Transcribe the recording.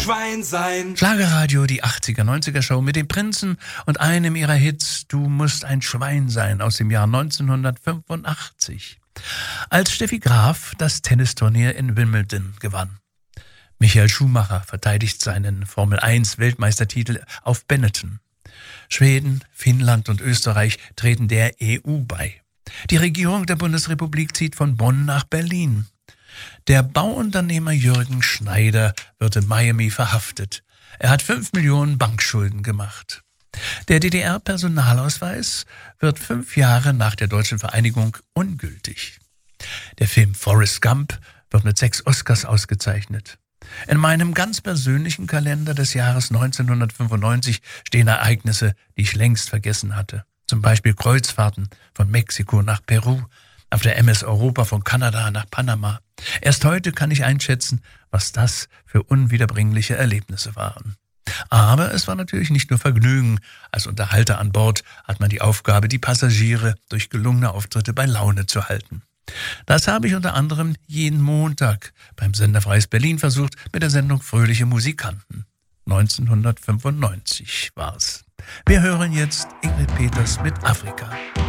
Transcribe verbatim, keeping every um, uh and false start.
Schwein sein. Schlagerradio, die achtziger, neunziger Show mit den Prinzen und einem ihrer Hits, Du musst ein Schwein sein, aus dem Jahr neunzehnhundertfünfundachtzig. Als Steffi Graf das Tennisturnier in Wimbledon gewann. Michael Schumacher verteidigt seinen Formel eins Weltmeistertitel auf Benetton. Schweden, Finnland und Österreich treten der E U bei. Die Regierung der Bundesrepublik zieht von Bonn nach Berlin. Der Bauunternehmer Jürgen Schneider wird in Miami verhaftet. Er hat fünf Millionen Bankschulden gemacht. Der D D R-Personalausweis wird fünf Jahre nach der deutschen Vereinigung ungültig. Der Film Forrest Gump wird mit sechs Oscars ausgezeichnet. In meinem ganz persönlichen Kalender des Jahres neunzehnhundertfünfundneunzig stehen Ereignisse, die ich längst vergessen hatte. Zum Beispiel Kreuzfahrten von Mexiko nach Peru, auf der M S Europa von Kanada nach Panama. Erst heute kann ich einschätzen, was das für unwiederbringliche Erlebnisse waren. Aber es war natürlich nicht nur Vergnügen. Als Unterhalter an Bord hat man die Aufgabe, die Passagiere durch gelungene Auftritte bei Laune zu halten. Das habe ich unter anderem jeden Montag beim Sender Freies Berlin versucht mit der Sendung Fröhliche Musikanten. neunzehnhundertfünfundneunzig war's. Wir hören jetzt Ingrid Peters mit Afrika.